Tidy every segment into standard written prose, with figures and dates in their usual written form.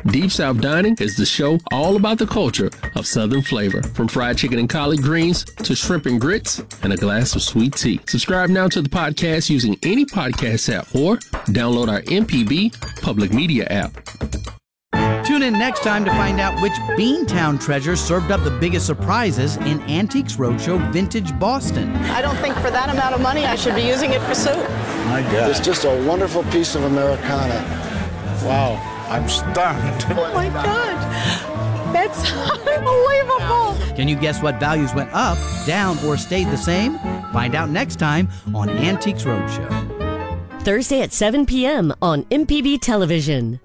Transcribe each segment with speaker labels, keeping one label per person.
Speaker 1: Deep South Dining is the show all about the culture of Southern flavor, from fried chicken and collard greens to shrimp and grits and a glass of sweet tea. Subscribe now to the podcast using any podcast app or download our MPB public media app.
Speaker 2: Tune in next time to find out which Beantown treasures served up the biggest surprises in Antiques Roadshow Vintage Boston.
Speaker 3: I don't think for that amount of money I should be using it for soup.
Speaker 4: My God.
Speaker 5: It's just a wonderful piece of Americana.
Speaker 4: Wow, I'm stunned.
Speaker 3: Oh my God, that's unbelievable.
Speaker 2: Can you guess what values went up, down, or stayed the same? Find out next time on Antiques Roadshow.
Speaker 6: Thursday at 7 p.m. on MPB Television.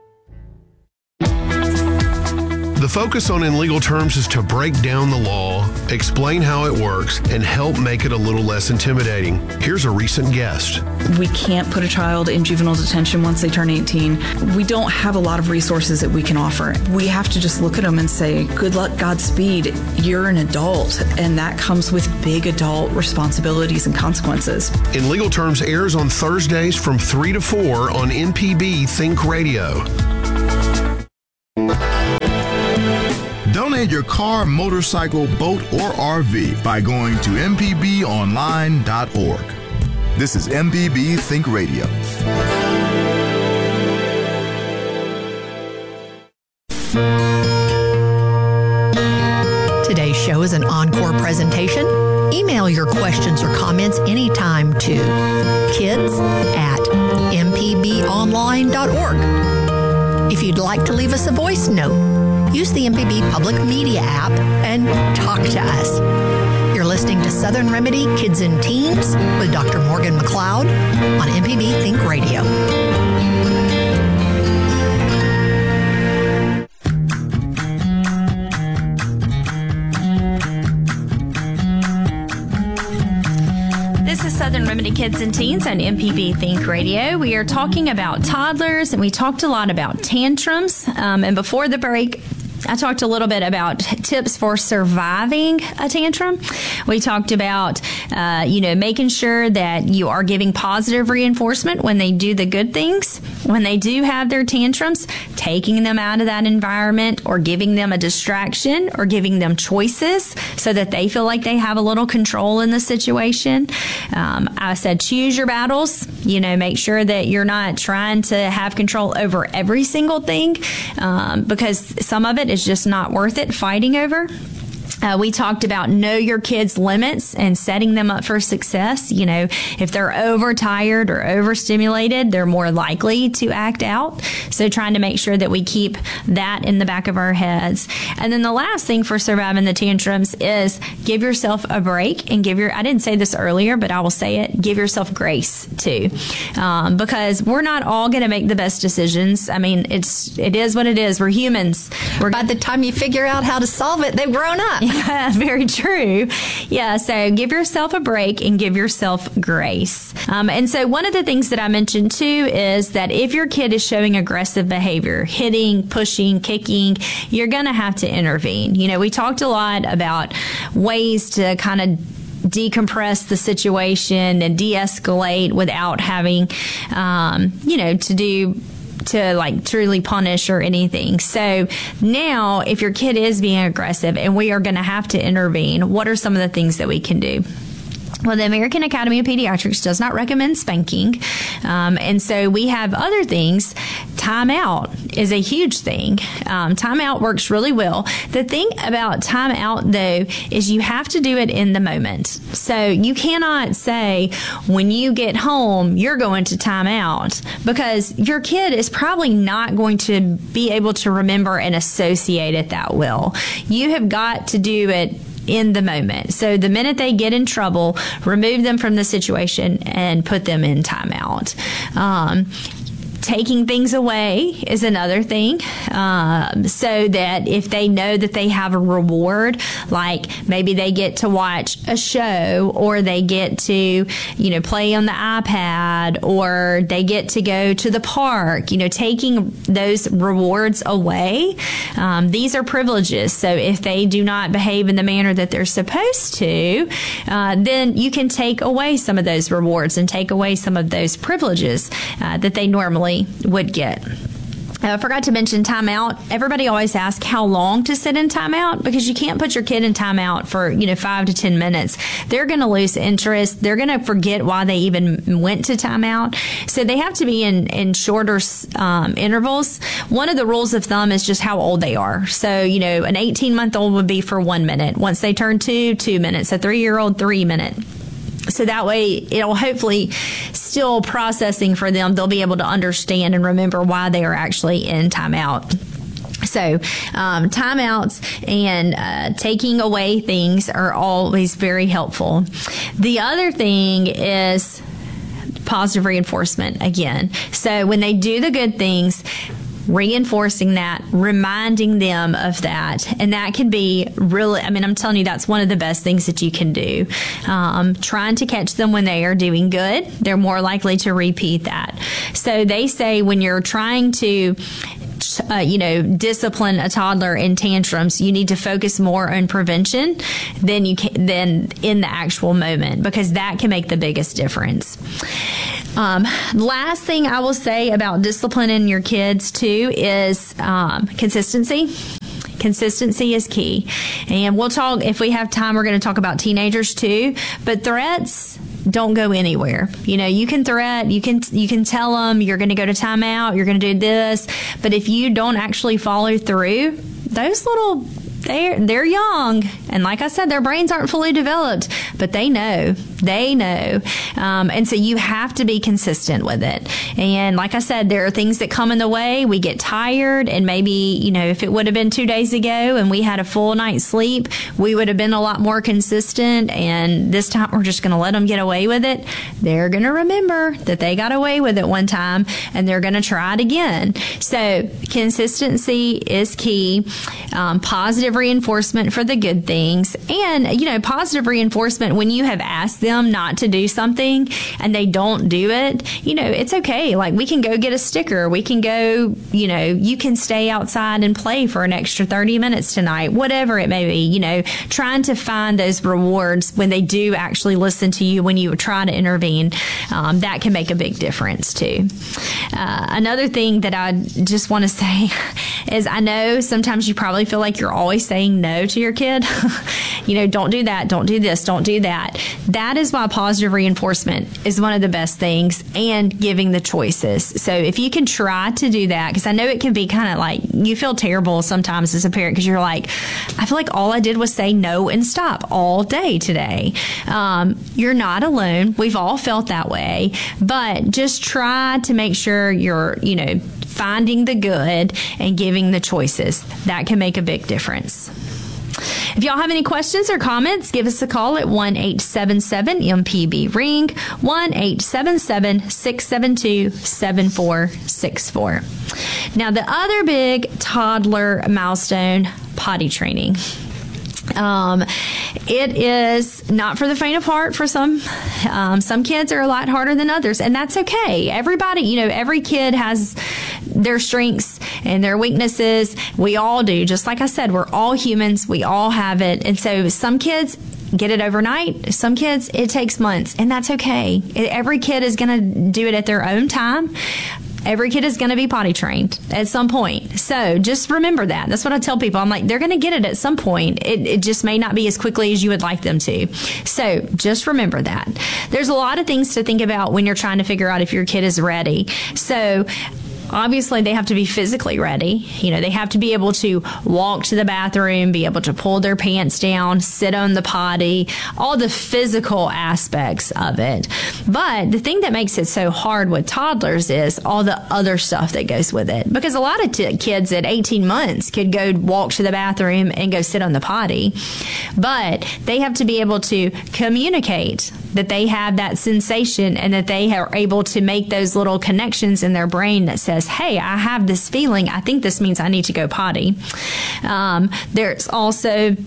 Speaker 7: The focus on In Legal Terms is to break down the law, explain how it works, and help make it a little less intimidating. Here's a recent guest.
Speaker 8: We can't put a child in juvenile detention once they turn 18. We don't have a lot of resources that we can offer. We have to just look at them and say, good luck, Godspeed. You're an adult, and that comes with big adult responsibilities and consequences.
Speaker 7: In Legal Terms airs on Thursdays from 3 to 4 on MPB Think Radio.
Speaker 9: Donate your car, motorcycle, boat, or RV by going to mpbonline.org. This is MPB Think Radio.
Speaker 10: Today's show is an encore presentation. Email your questions or comments anytime to kids@mpbonline.org. If you'd like to leave us a voice note, use the MPB Public Media app and talk to us. You're listening to Southern Remedy Kids and Teens with Dr. Morgan McLeod on MPB Think Radio.
Speaker 11: This is Southern Remedy Kids and Teens on MPB Think Radio. We are talking about toddlers, and we talked a lot about tantrums. And before the break, I talked a little bit about tips for surviving a tantrum. We talked about, making sure that you are giving positive reinforcement when they do the good things. When they do have their tantrums, taking them out of that environment or giving them a distraction or giving them choices so that they feel like they have a little control in the situation. I said choose your battles. Make sure that you're not trying to have control over every single thing because some of it is just not worth it fighting over. We talked about know your kids' limits and setting them up for success. If they're overtired or overstimulated, they're more likely to act out. So trying to make sure that we keep that in the back of our heads. And then the last thing for surviving the tantrums is give yourself a break and I didn't say this earlier, but I will say it, give yourself grace too. Because we're not all going to make the best decisions. I mean, it is what it is. We're humans.
Speaker 10: By the time you figure out how to solve it, they've grown up.
Speaker 11: Yeah, very true. Yeah, so give yourself a break and give yourself grace. And so one of the things that I mentioned too is that if your kid is showing aggressive behavior, hitting, pushing, kicking, you're going to have to intervene. We talked a lot about ways to kind of decompress the situation and de-escalate without having, to truly punish or anything. So now if your kid is being aggressive and we are going to have to intervene, what are some of the things that we can do? Well, the American Academy of Pediatrics does not recommend spanking. And so we have other things. Timeout is a huge thing. Timeout works really well. The thing about timeout, though, is you have to do it in the moment. So you cannot say, when you get home, you're going to timeout, because your kid is probably not going to be able to remember and associate it that well. You have got to do it in the moment. So the minute they get in trouble, remove them from the situation and put them in timeout. Taking things away is another thing, so that if they know that they have a reward, like maybe they get to watch a show, or they get to, play on the iPad, or they get to go to the park, taking those rewards away. These are privileges. So if they do not behave in the manner that they're supposed to, then you can take away some of those rewards and take away some of those privileges that they normally would get. I forgot to mention timeout. Everybody always asks how long to sit in timeout, because you can't put your kid in timeout for 5 to 10 minutes. They're going to lose interest. They're going to forget why they even went to timeout. So they have to be in shorter intervals. One of the rules of thumb is just how old they are. So, an 18-month-old would be for 1 minute. Once they turn 2 minutes. A 3-year-old, 3 minutes. So that way, it'll hopefully still processing for them. They'll be able to understand and remember why they are actually in timeout. So, timeouts and taking away things are always very helpful. The other thing is positive reinforcement again. So when they do the good things, reinforcing that, reminding them of that. And that can be really, I'm telling you, that's one of the best things that you can do. Trying to catch them when they are doing good, they're more likely to repeat that. So they say when you're trying to discipline a toddler in tantrums, you need to focus more on prevention than in the actual moment, because that can make the biggest difference. Last thing I will say about disciplining your kids too is consistency. Consistency is key. And we'll talk, if we have time, we're going to talk about teenagers too, but threats don't go anywhere. You can threat, you can tell them you're going to go to timeout, you're going to do this, but if you don't actually follow through, those little, they're young, and like I said, their brains aren't fully developed, but they know, and so you have to be consistent with it. And like I said, there are things that come in the way. We get tired, and maybe if it would have been 2 days ago and we had a full night's sleep, we would have been a lot more consistent, and this time we're just going to let them get away with it. They're going to remember that they got away with it one time, and they're going to try it again. So consistency is key. Positive reinforcement for the good things, and positive reinforcement when you have asked them not to do something and they don't do it. It's okay. Like, we can go get a sticker, we can go, you can stay outside and play for an extra 30 minutes tonight, whatever it may be. Trying to find those rewards when they do actually listen to you when you try to intervene, that can make a big difference too. Another thing that I just want to say is, I know sometimes you probably feel like you're always saying no to your kid. Don't do that, don't do this, don't do that. That is why positive reinforcement is one of the best things, and giving the choices. So if you can try to do that, because I know it can be kind of like, you feel terrible sometimes as a parent, because you're like, I feel like all I did was say no and stop all day today. You're not alone. We've all felt that way, but just try to make sure you're, finding the good and giving the choices. That can make a big difference. If y'all have any questions or comments, give us a call at 1-877-MPB-RING, 1-877-672-7464. Now, the other big toddler milestone, potty training. It is not for the faint of heart for some. Some kids are a lot harder than others, and that's okay. Everybody, every kid has their strengths and their weaknesses. We all do. Just like I said, we're all humans. We all have it. And so some kids get it overnight. Some kids, it takes months, and that's okay. Every kid is going to do it at their own time. Every kid is going to be potty trained at some point. So just remember that. That's what I tell people. I'm like, they're going to get it at some point. It just may not be as quickly as you would like them to. So just remember that. There's a lot of things to think about when you're trying to figure out if your kid is ready. So obviously, they have to be physically ready. They have to be able to walk to the bathroom, be able to pull their pants down, sit on the potty, all the physical aspects of it. But the thing that makes it so hard with toddlers is all the other stuff that goes with it. Because a lot of kids at 18 months could go walk to the bathroom and go sit on the potty. But they have to be able to communicate that they have that sensation, and that they are able to make those little connections in their brain that says, hey, I have this feeling. I think this means I need to go potty. There's also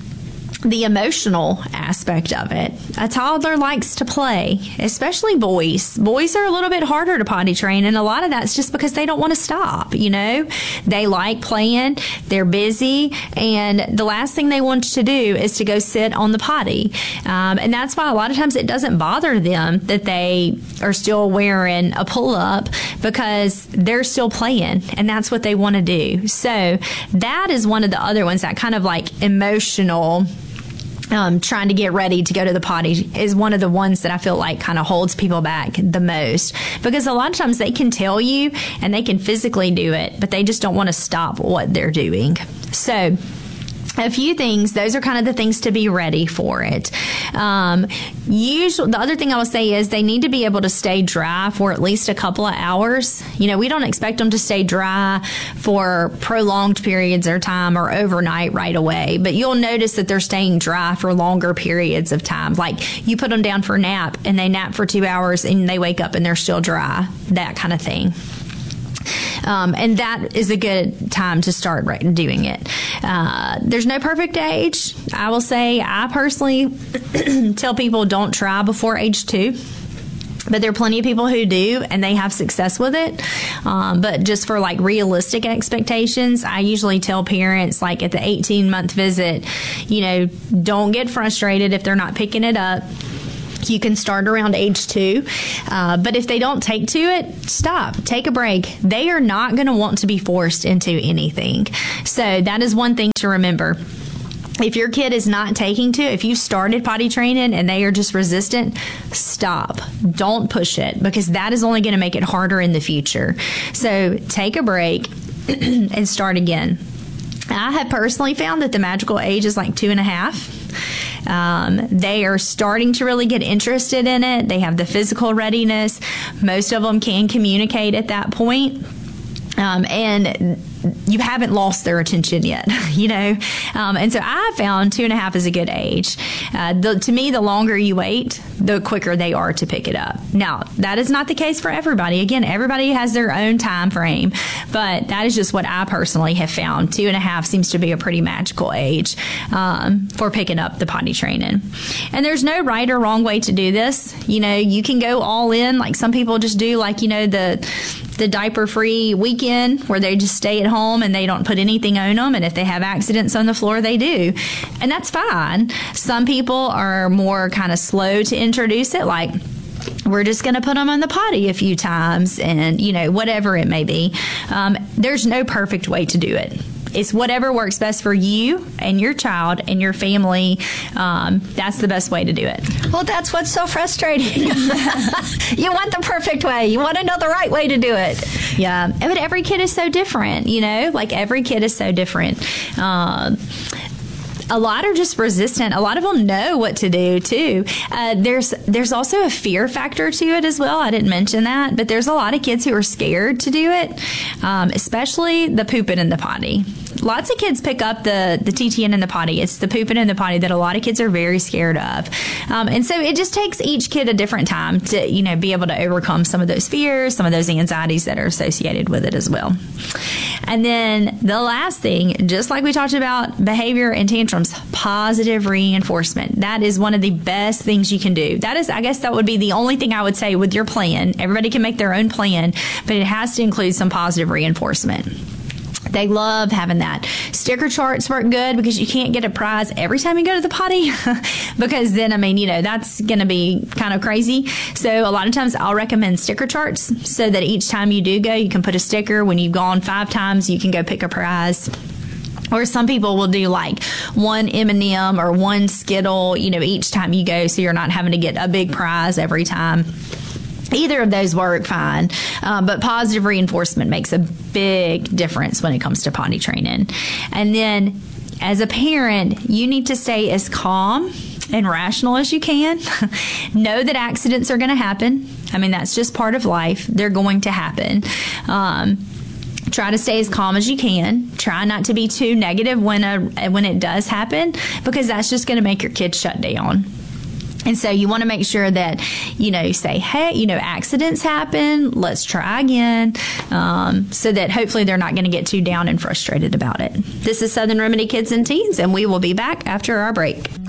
Speaker 11: the emotional aspect of it. A toddler likes to play, especially boys. Boys are a little bit harder to potty train, and a lot of that's just because they don't want to stop, They like playing, they're busy, and the last thing they want to do is to go sit on the potty. And that's why a lot of times it doesn't bother them that they are still wearing a pull-up, because they're still playing, and that's what they want to do. So that is one of the other ones, that kind of like emotional trying to get ready to go to the potty is one of the ones that I feel like kind of holds people back the most, because a lot of times they can tell you and they can physically do it, but they just don't want to stop what they're doing. So a few things, those are kind of the things to be ready for it. Usually, the other thing I will say is they need to be able to stay dry for at least a couple of hours. We don't expect them to stay dry for prolonged periods of time or overnight right away, but you'll notice that they're staying dry for longer periods of time. Like you put them down for a nap and they nap for 2 hours and they wake up and they're still dry, that kind of thing. And that is a good time to start doing it. There's no perfect age. I will say I personally tell people don't try before age 2. But there are plenty of people who do, and they have success with it. But just for like realistic expectations, I usually tell parents, like at the 18-month visit, don't get frustrated if they're not picking it up. You can start around age 2. But if they don't take to it, stop. Take a break. They are not going to want to be forced into anything. So that is one thing to remember. If your kid is not taking to it, if you started potty training and they are just resistant, stop. Don't push it, because that is only going to make it harder in the future. So take a break and start again. I have personally found that the magical age is like 2.5. They are starting to really get interested in it. They have the physical readiness. Most of them can communicate at that point. And you haven't lost their attention yet, and so I found 2.5 is a good age. To me, the longer you wait, the quicker they are to pick it up. Now, that is not the case for everybody. Again, everybody has their own time frame, but that is just what I personally have found. 2.5 seems to be a pretty magical age for picking up the potty training. And there's no right or wrong way to do this. You can go all in, like some people just do, like, the diaper-free weekend where they just stay at home and they don't put anything on them, and if they have accidents on the floor, they do, and that's fine. Some people are more kind of slow to introduce it, like we're just going to put them on the potty a few times, and whatever it may be. There's no perfect way to do it. It's whatever works best for you and your child and your family. That's the best way to do it.
Speaker 10: Well, that's what's so frustrating. You want the perfect way. You want to know the right way to do it.
Speaker 11: Yeah. But every kid is so different, like every kid is so different. A lot are just resistant. A lot of them know what to do too. There's also a fear factor to it as well. I didn't mention that, but there's a lot of kids who are scared to do it, especially the pooping in the potty. Lots of kids pick up the TTN in the potty. It's the pooping in the potty that a lot of kids are very scared of. And so it just takes each kid a different time to, be able to overcome some of those fears, some of those anxieties that are associated with it as well. And then the last thing, just like we talked about behavior and tantrums, positive reinforcement. That is one of the best things you can do. I guess that would be the only thing I would say with your plan. Everybody can make their own plan, but it has to include some positive reinforcement. They love having that. Sticker charts work good because you can't get a prize every time you go to the potty because then, that's going to be kind of crazy. So a lot of times I'll recommend sticker charts so that each time you do go, you can put a sticker. When you've gone 5 times, you can go pick a prize. Or some people will do like one M&M or one Skittle, each time you go, so you're not having to get a big prize every time. Either of those work fine, but positive reinforcement makes a big difference when it comes to potty training. And then as a parent, you need to stay as calm and rational as you can. Know that accidents are going to happen. That's just part of life. They're going to happen. Try to stay as calm as you can. Try not to be too negative when it does happen, because that's just going to make your kid shut down. And so you want to make sure that, say, hey, accidents happen. Let's try again, so that hopefully they're not going to get too down and frustrated about it. This is Southern Remedy Kids and Teens, and we will be back after our break.